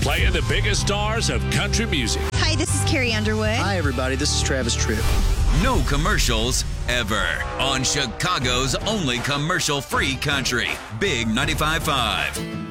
playing the biggest stars of country music. Hi, this is Carrie Underwood. Hi, everybody. This is Travis Tritt. No commercials ever on Chicago's only commercial-free country, Big 95.5.